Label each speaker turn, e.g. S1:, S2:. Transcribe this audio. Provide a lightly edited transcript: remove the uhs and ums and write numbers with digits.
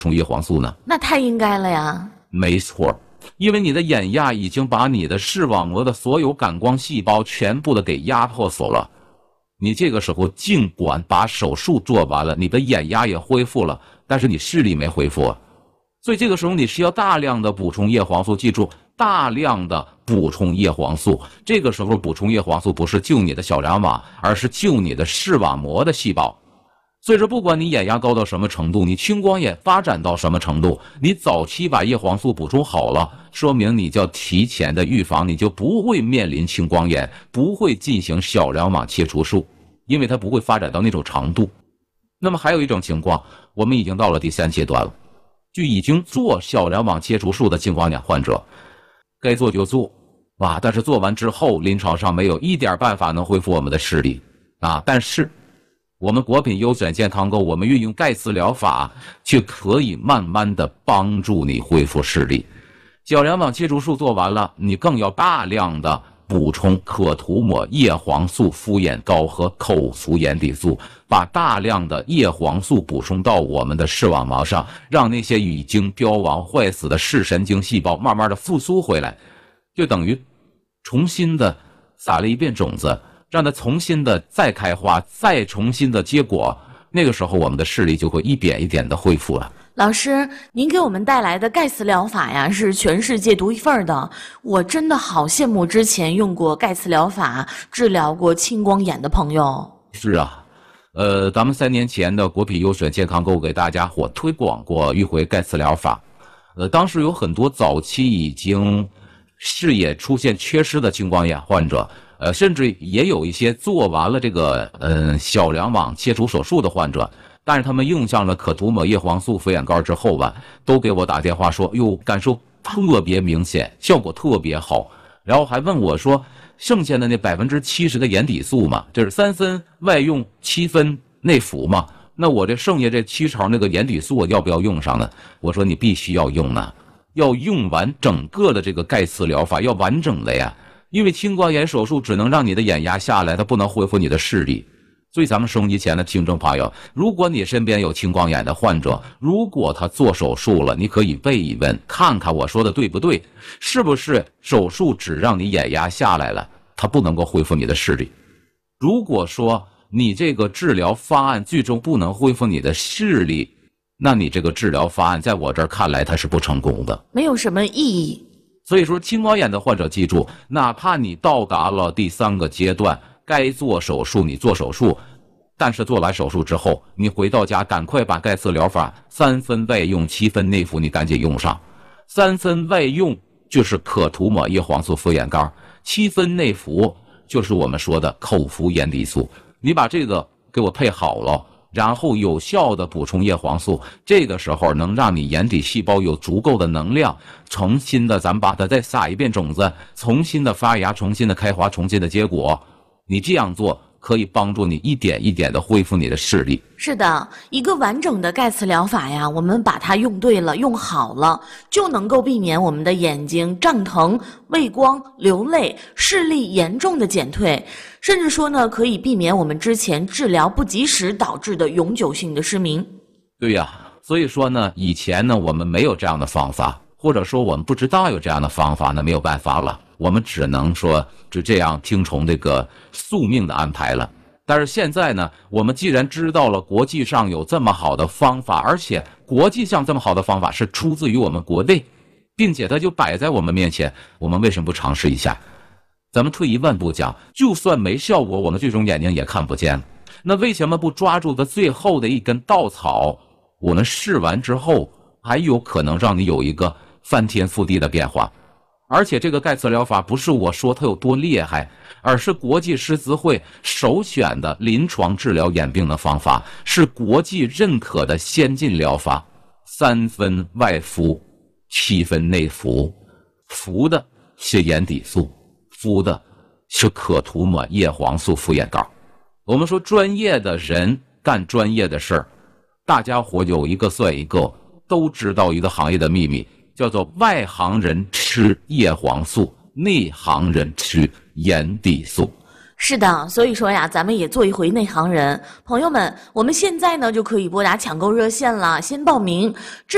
S1: 充叶黄素呢？
S2: 那太应该了呀。
S1: 没错，因为你的眼压已经把你的视网膜的所有感光细胞全部的给压迫死了。你这个时候尽管把手术做完了，你的眼压也恢复了，但是你视力没恢复。所以这个时候你需要大量的补充叶黄素，记住，大量的补充叶黄素。这个时候补充叶黄素不是救你的小梁网，而是救你的视网膜的细胞。所以说，不管你眼压高到什么程度，你青光眼发展到什么程度，你早期把叶黄素补充好了，说明你叫提前的预防，你就不会面临青光眼，不会进行小梁网切除术，因为它不会发展到那种程度。那么还有一种情况，我们已经到了第3阶段了，就已经做小梁网切除术的青光眼患者，该做就做啊，但是做完之后，临床上没有一点办法能恢复我们的视力啊。但是我们国品优选健康购，我们运用钙磁疗法，却可以慢慢的帮助你恢复视力。小梁网切除术做完了，你更要大量的补充可涂抹叶黄素敷眼膏和口服眼底素，把大量的叶黄素补充到我们的视网膜上，让那些已经凋亡坏死的视神经细胞慢慢的复苏回来，就等于重新的撒了一遍种子，让它重新的再开花，再重新的结果。那个时候我们的视力就会一点一点的恢复了。
S2: 老师，您给我们带来的钙磁疗法呀，是全世界独一份的。我真的好羡慕之前用过钙磁疗法治疗过青光眼的朋友。
S1: 是啊，咱们3年前的国品优选健康购给大家伙推广过迂回钙磁疗法。当时有很多早期已经视野出现缺失的青光眼患者，甚至也有一些做完了这个小梁网切除手术的患者，但是他们用上了可涂抹叶黄素敷眼膏之后吧，都给我打电话说，哟，感受特别明显，效果特别好。然后还问我说，剩下的那70%的眼底素嘛，这是3分外用7分内服嘛，那我这剩下这7勺那个眼底素我要不要用上呢？我说你必须要用呢，要用完整个的这个钙磁疗法，要完整的呀。因为青光眼手术只能让你的眼压下来，它不能恢复你的视力。所以咱们收音机前的听众朋友，如果你身边有青光眼的患者，如果他做手术了，你可以问一问，看看我说的对不对，是不是手术只让你眼压下来了，它不能够恢复你的视力。如果说你这个治疗方案最终不能恢复你的视力，那你这个治疗方案在我这儿看来它是不成功的，
S2: 没有什么意义。
S1: 所以说青光眼的患者记住，哪怕你到达了第3个阶段，该做手术你做手术，但是做完手术之后，你回到家赶快把钙磁疗法3分外用7分内服你赶紧用上。3分外用就是可涂抹叶黄素敷眼膏，7分内服就是我们说的口服眼底素。你把这个给我配好了，然后有效的补充叶黄素，这个时候能让你眼底细胞有足够的能量，重新的咱们把它再撒一遍种子，重新的发芽，重新的开花，重新的结果。你这样做可以帮助你一点一点的恢复你的视力。
S2: 是的，一个完整的钙磁疗法呀，我们把它用对了，用好了，就能够避免我们的眼睛胀疼、畏光、流泪、视力严重的减退，甚至说呢，可以避免我们之前治疗不及时导致的永久性的失明。
S1: 对呀，所以说呢，以前呢我们没有这样的方法，或者说我们不知道有这样的方法，那没有办法了，我们只能说就这样听从这个宿命的安排了。但是现在呢，我们既然知道了国际上有这么好的方法，而且国际上这么好的方法是出自于我们国内，并且它就摆在我们面前，我们为什么不尝试一下？咱们退一万步讲，就算没效果，我们最终眼睛也看不见了，那为什么不抓住它最后的一根稻草？我们试完之后还有可能让你有一个翻天覆地的变化。而且这个钙磁疗法不是我说它有多厉害，而是国际狮子会首选的临床治疗眼病的方法，是国际认可的先进疗法。3分外敷7分内服，服的是眼底素，敷的是可涂抹叶黄素敷眼膏。我们说专业的人干专业的事儿，大家伙有一个算一个，都知道一个行业的秘密，叫做外行人吃叶黄素，内行人吃眼底素。
S2: 是的，所以说呀，咱们也做一回内行人。朋友们，我们现在呢就可以拨打抢购热线了，先报名。